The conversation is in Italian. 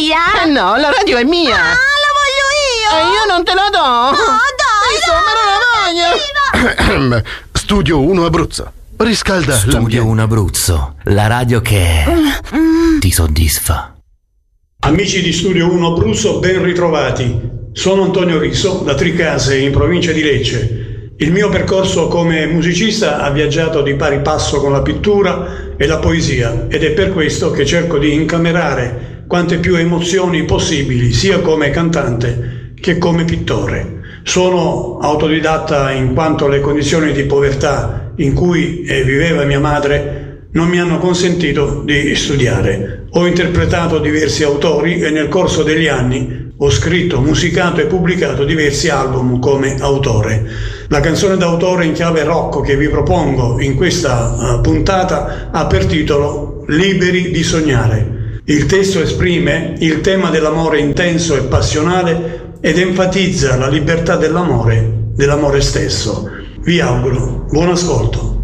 sia? No, la radio è mia. Ah, la voglio io. E io non te la do. No, dai, Insomma, non la voglio. Studio 1 Abruzzo. Riscalda Studio l'ambiente. 1 Abruzzo, la radio che ti soddisfa. Amici di Studio 1 Abruzzo, ben ritrovati. Sono Antonio Riso, da Tricase, in provincia di Lecce. Il mio percorso come musicista ha viaggiato di pari passo con la pittura e la poesia, ed è per questo che cerco di incamerare quante più emozioni possibili, sia come cantante che come pittore. Sono autodidatta in quanto le condizioni di povertà in cui viveva mia madre non mi hanno consentito di studiare. Ho interpretato diversi autori e nel corso degli anni ho scritto, musicato e pubblicato diversi album come autore. La canzone d'autore in chiave rock che vi propongo in questa puntata ha per titolo Liberi di sognare. Il testo esprime il tema dell'amore intenso e passionale ed enfatizza la libertà dell'amore stesso. Vi auguro buon ascolto.